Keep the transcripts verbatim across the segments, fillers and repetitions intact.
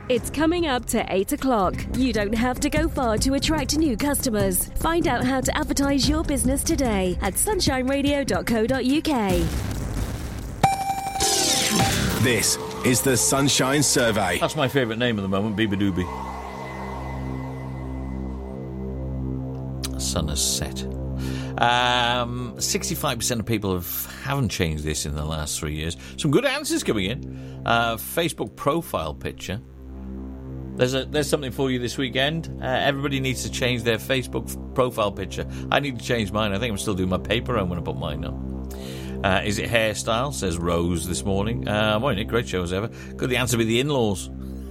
It's coming up to eight o'clock. You don't have to go far to attract new customers. Find out how to advertise your business today at sunshine radio dot co dot uk. This is the Sunshine Survey. That's my favourite name at the moment, Beaver Doobie. Sun has set. Um, sixty-five percent of people have, haven't changed this in the last three years. Some good answers coming in. Uh, Facebook profile picture. There's a, there's something for you this weekend. Uh, everybody needs to change their Facebook f- profile picture. I need to change mine. I think I'm still doing my paper. I'm going to put mine on. Uh, is it hairstyle? Says Rose this morning. Uh, morning, great show as ever. Could the answer be the in-laws?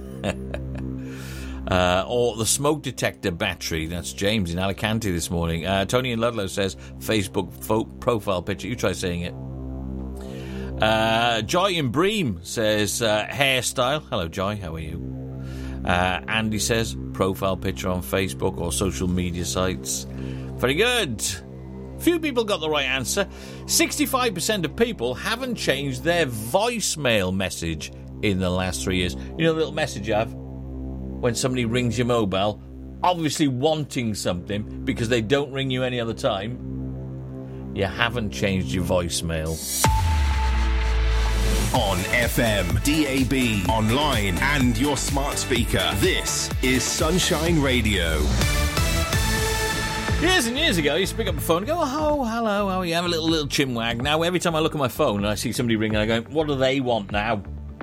uh, or the smoke detector battery? That's James in Alicante this morning. Uh, Tony in Ludlow says Facebook fo- profile picture. You try saying it. Uh, Joy in Bream says uh, hairstyle. Hello, Joy. How are you? Uh, Andy says profile picture on Facebook or social media sites. Very good. Few people got the right answer. sixty-five percent of people haven't changed their voicemail message in the last three years. You know the little message you have when somebody rings your mobile, obviously wanting something because they don't ring you any other time. You haven't changed your voicemail. On F M, D A B, online and your smart speaker. This is Sunshine Radio. Years and years ago, I used to pick up the phone and go, oh, hello, how are you? Have a little little chinwag. Now, every time I look at my phone and I see somebody ringing, I go, what do they want now?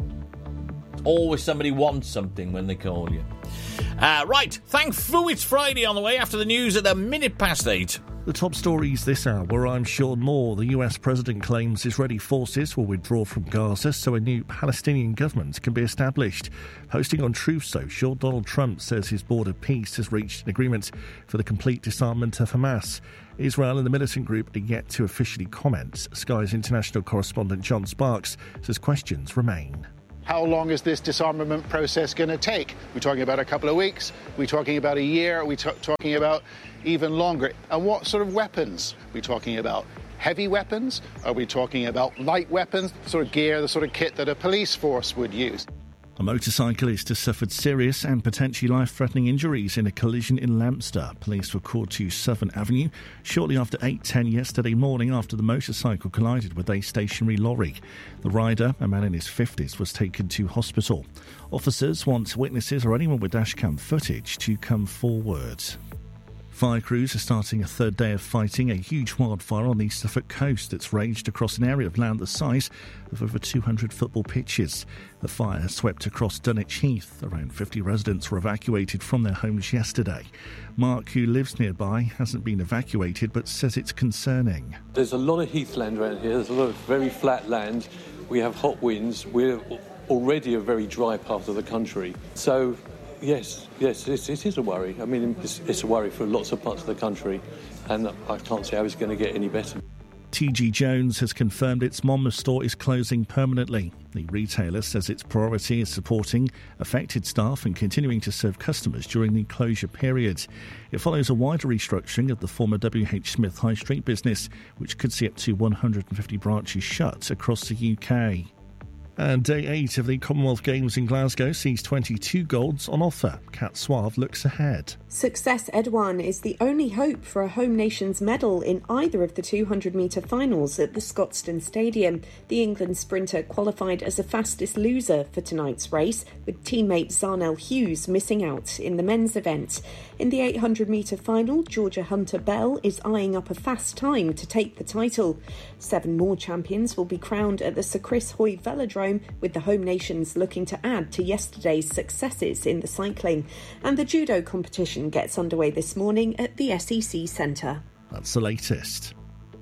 Always somebody wants something when they call you. Uh, right, thank fu, it's Friday on the way after the news at a minute past eight. The top stories this hour, I'm Sean Moore. The U S president claims Israeli forces will withdraw from Gaza so a new Palestinian government can be established. Posting on Truth Social, Donald Trump says his board of peace has reached an agreement for the complete disarmament of Hamas. Israel and the militant group are yet to officially comment. Sky's international correspondent John Sparks says questions remain. How long is this disarmament process going to take? We're talking about a couple of weeks. We're talking about a year. Are we t- talking about even longer? And what sort of weapons are we talking about? Heavy weapons? Are we talking about light weapons? The sort of gear, the sort of kit that a police force would use? A motorcyclist has suffered serious and potentially life-threatening injuries in a collision in Lambster. Police were called to Southern Avenue shortly after eight ten yesterday morning after the motorcycle collided with a stationary lorry. The rider, a man in his fifties, was taken to hospital. Officers want witnesses or anyone with dashcam footage to come forward. Fire crews are starting a third day of fighting a huge wildfire on the Suffolk coast that's raged across an area of land the size of over two hundred football pitches. The fire swept across Dunwich Heath. Around fifty residents were evacuated from their homes yesterday. Mark, who lives nearby, hasn't been evacuated but says it's concerning. There's a lot of heathland around here. There's a lot of very flat land. We have hot winds. We're already a very dry part of the country. So Yes, yes, it, it is a worry. I mean, it's, it's a worry for lots of parts of the country, and I can't see how it's going to get any better. T G Jones has confirmed its Monmouth store is closing permanently. The retailer says its priority is supporting affected staff and continuing to serve customers during the closure period. It follows a wider restructuring of the former W H Smith High Street business, which could see up to one hundred fifty branches shut across the U K. And day eight of the Commonwealth Games in Glasgow sees twenty-two golds on offer. Kat Suave looks ahead. Success Edouane is the only hope for a home nation's medal in either of the two hundred metre finals at the Scotstoun Stadium. The England sprinter qualified as the fastest loser for tonight's race, with teammate Zarnell Hughes missing out in the men's event. In the eight hundred metre final, Georgia Hunter-Bell is eyeing up a fast time to take the title. Seven more champions will be crowned at the Sir Chris Hoy Velodrome, with the home nations looking to add to yesterday's successes in the cycling. And the judo competition gets underway this morning at the S E C Centre. That's the latest.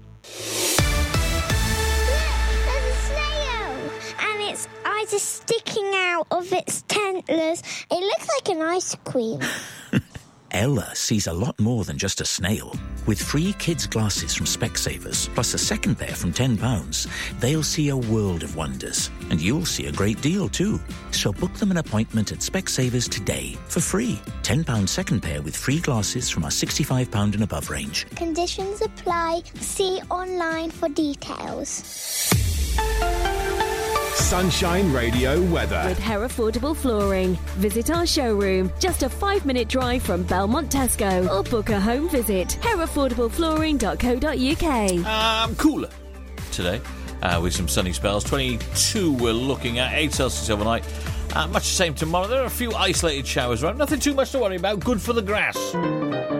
Look, there's a snail, and its eyes are sticking out of its antlers. It looks like an ice cream. Ella sees a lot more than just a snail. With free kids' glasses from Specsavers, plus a second pair from ten pounds, they'll see a world of wonders. And you'll see a great deal too. So book them an appointment at Specsavers today for free. ten pounds second pair with free glasses from our sixty-five pounds and above range. Conditions apply. See online for details. Sunshine Radio weather. With Herefordable Flooring. Visit our showroom, just a five-minute drive from Belmont Tesco, or book a home visit. herefordable flooring dot co dot uk. Um, cooler today, uh, with some sunny spells. twenty-two we're looking at, eight Celsius overnight. Uh, much the same tomorrow. There are a few isolated showers around. Nothing too much to worry about. Good for the grass.